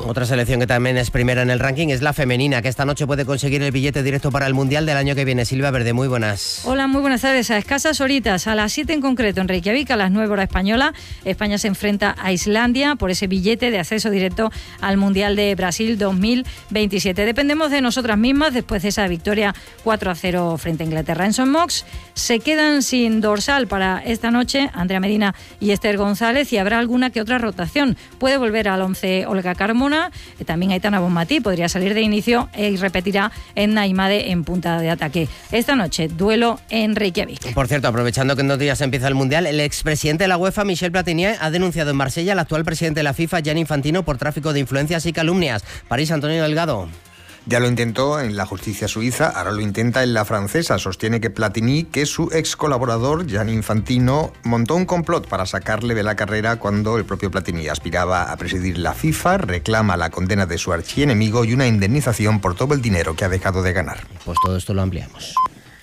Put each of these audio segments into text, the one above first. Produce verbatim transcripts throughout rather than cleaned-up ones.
Otra selección que también es primera en el ranking es la femenina, que esta noche puede conseguir el billete directo para el Mundial del año que viene. Silvia Verde, muy buenas. Hola, muy buenas tardes. A escasas horitas, a las siete en concreto en Reykjavik, a las nueve hora española, España se enfrenta a Islandia por ese billete de acceso directo al Mundial de Brasil dos mil veintisiete. Dependemos de nosotras mismas después de esa victoria cuatro a cero frente a Inglaterra. En Son Mox se quedan sin dorsal para esta noche Andrea Medina y Esther González, y habrá alguna que otra rotación. Puede volver al once Olga Carmona, también Aitana Bonmatí podría salir de inicio y repetirá en Naimade en punta de ataque. Esta noche, duelo en Reykjavik. Por cierto, aprovechando que en dos días empieza el Mundial, el expresidente de la UEFA, Michel Platini, ha denunciado en Marsella al actual presidente de la FIFA, Gianni Infantino, por tráfico de influencias y calumnias. París, Antonio Delgado. Ya lo intentó en la justicia suiza, ahora lo intenta en la francesa. Sostiene que Platini, que su ex colaborador, Gianni Infantino, montó un complot para sacarle de la carrera cuando el propio Platini aspiraba a presidir la FIFA, reclama la condena de su archienemigo y una indemnización por todo el dinero que ha dejado de ganar. Pues todo esto lo ampliamos.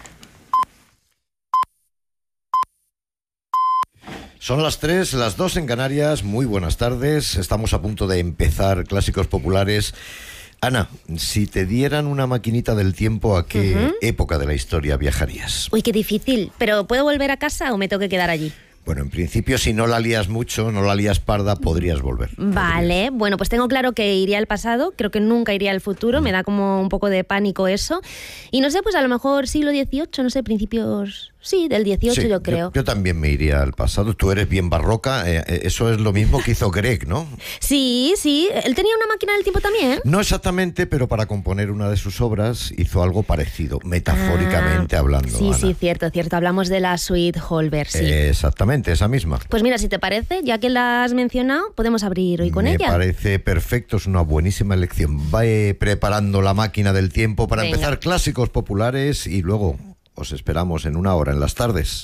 Son las tres, las dos en Canarias. Muy buenas tardes. Estamos a punto de empezar Clásicos Populares. Ana, si te dieran una maquinita del tiempo, ¿a qué uh-huh. época de la historia viajarías? Uy, qué difícil. ¿Pero puedo volver a casa o me tengo que quedar allí? Bueno, en principio, si no la lías mucho, no la lías parda, podrías volver. Vale, podrías. Bueno, pues tengo claro que iría al pasado, creo que nunca iría al futuro, mm. me da como un poco de pánico eso. Y no sé, pues a lo mejor siglo dieciocho, no sé, principios... Sí, del dieciocho sí, yo creo. Yo, yo también me iría al pasado. Tú eres bien barroca. Eh, eso es lo mismo que hizo Grieg, ¿no? Sí, sí. ¿Él tenía una máquina del tiempo también? No exactamente, pero para componer una de sus obras hizo algo parecido, metafóricamente ah, hablando. Sí, Ana. sí, cierto, cierto. Hablamos de la suite Holberg, sí. Eh, exactamente, esa misma. Pues mira, si te parece, ya que la has mencionado, podemos abrir hoy con me ella. Me parece perfecto, es una buenísima elección. Va preparando la máquina del tiempo para Venga. empezar Clásicos Populares y luego... Os esperamos en una hora en las tardes.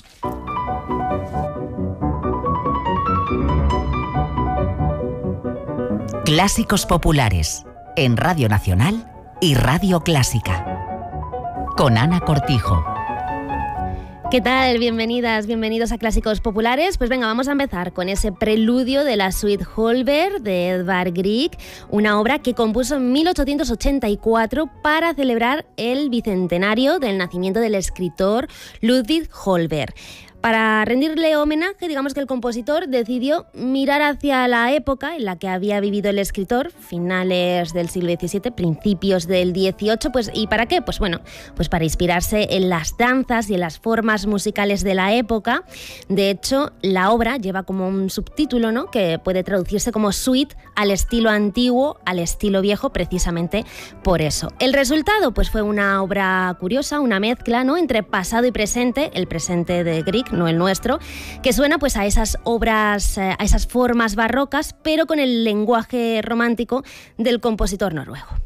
Clásicos Populares en Radio Nacional y Radio Clásica. Con Ana Cortijo. ¿Qué tal? Bienvenidas, bienvenidos a Clásicos Populares. Pues venga, vamos a empezar con ese preludio de la suite Holberg de Edvard Grieg, una obra que compuso en mil ochocientos ochenta y cuatro para celebrar el bicentenario del nacimiento del escritor Ludwig Holberg. Para rendirle homenaje, digamos que el compositor decidió mirar hacia la época en la que había vivido el escritor, finales del siglo diecisiete, principios del dieciocho, pues ¿y para qué? Pues bueno, pues para inspirarse en las danzas y en las formas musicales de la época. De hecho, la obra lleva como un subtítulo, ¿no?, que puede traducirse como suite al estilo antiguo, al estilo viejo, precisamente por eso. El resultado, pues fue una obra curiosa, una mezcla, ¿no?, entre pasado y presente, el presente de Grieg, no el nuestro, que suena pues a esas obras, a esas formas barrocas, pero con el lenguaje romántico del compositor noruego.